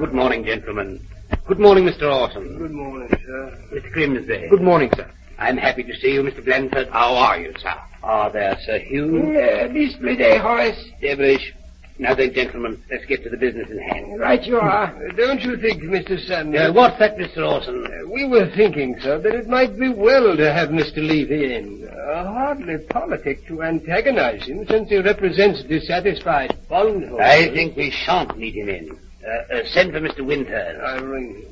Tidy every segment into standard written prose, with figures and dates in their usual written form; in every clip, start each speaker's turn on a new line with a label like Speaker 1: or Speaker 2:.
Speaker 1: Good morning, gentlemen. Good morning, Mr. Orson.
Speaker 2: Good morning, sir.
Speaker 1: Mr. Grimsby.
Speaker 3: Good morning, sir.
Speaker 1: I'm happy to see you, Mr. Blandford. How are you, sir? Ah, there, Sir Hugh.
Speaker 2: Beastly day, Horace.
Speaker 1: Devilish. Now then, gentlemen, let's get to the business in hand.
Speaker 2: Right you are. Don't you think, Mr. Sanders?
Speaker 1: What's that, Mr. Orson?
Speaker 2: We were thinking, sir, that it might be well to have Mr. Levy in. Hardly politic to antagonize him, since he represents dissatisfied bondholders.
Speaker 1: I think we shan't need him in. Send for Mr. Winters.
Speaker 2: I'll ring him.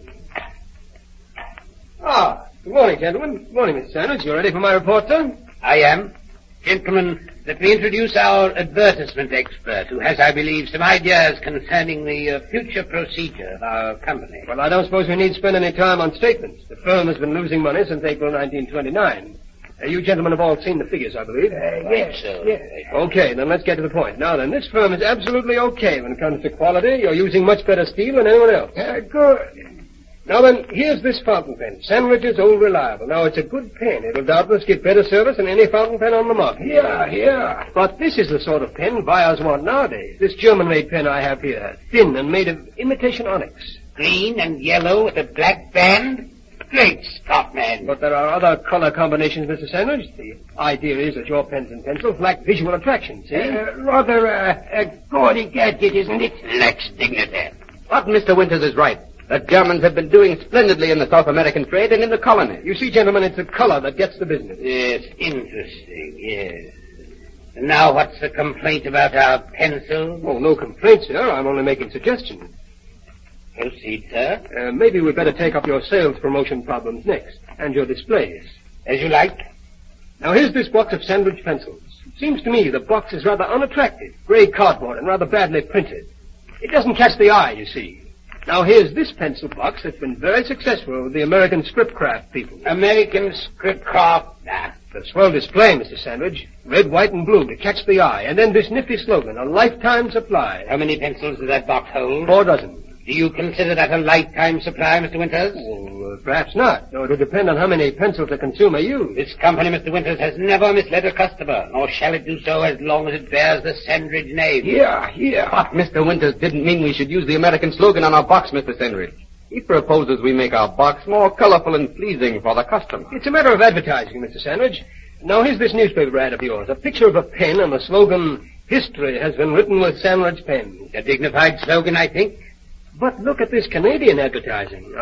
Speaker 2: Good morning, gentlemen. Good morning, Mr. Sanders. You ready for my report, sir?
Speaker 1: I am. Gentlemen, let me introduce our advertisement expert, who has, I believe, some ideas concerning the future procedure of our company.
Speaker 2: Well, I don't suppose we need to spend any time on statements. The firm has been losing money since April 1929. You gentlemen have all seen the figures, I believe.
Speaker 1: Yes, sir.
Speaker 2: Yes. Okay, then let's get to the point. Now then, this firm is absolutely okay when it comes to quality. You're using much better steel than anyone else. Good. Now then, here's this fountain pen. Sandwich's Old Reliable. Now, it's a good pen. It'll doubtless give better service than any fountain pen on the market. Yeah. But this is the sort of pen buyers want nowadays. This German-made pen I have here. Thin and made of imitation onyx.
Speaker 1: Green and yellow with a black band? Great Scott, man.
Speaker 2: But there are other color combinations, Mr. Sandwich. The idea is that your pens and pencils lack visual attraction, see?
Speaker 3: Rather a gaudy gadget, isn't it?
Speaker 1: Lacks dignity.
Speaker 3: But Mr. Winters is right. The Germans have been doing splendidly in the South American trade and in the colonies.
Speaker 2: You see, gentlemen, it's the color that gets the business.
Speaker 1: Yes, interesting, yes. And now what's the complaint about our pencils?
Speaker 2: Oh, no complaint, sir. I'm only making suggestions.
Speaker 1: Proceed, sir.
Speaker 2: Maybe we'd better take up your sales promotion problems next, and your displays.
Speaker 1: As you like.
Speaker 2: Now, here's this box of Sandwich pencils. Seems to me the box is rather unattractive. Gray cardboard and rather badly printed. It doesn't catch the eye, you see. Now, here's this pencil box that's been very successful with the American scriptcraft people.
Speaker 1: American scriptcraft? Nah.
Speaker 2: The swell display, Mr. Sandwich. Red, white, and blue to catch the eye. And then this nifty slogan, a lifetime supply.
Speaker 1: How many pencils does that box hold?
Speaker 2: 4 dozen.
Speaker 1: Do you consider that a lifetime supply, Mr. Winters?
Speaker 2: Well, perhaps not. No, it'll depend on how many pencils a consumer uses.
Speaker 1: This company, Mr. Winters, has never misled a customer, nor shall it do so as long as it bears the Sandridge name.
Speaker 3: Yeah. But Mr. Winters didn't mean we should use the American slogan on our box, Mr. Sandridge. He proposes we make our box more colorful and pleasing for the customer.
Speaker 2: It's a matter of advertising, Mr. Sandwich. Now, here's this newspaper ad of yours. A picture of a pen and the slogan, "History has been written with Sandwich pens."
Speaker 1: A dignified slogan, I think.
Speaker 2: But look at this Canadian advertising.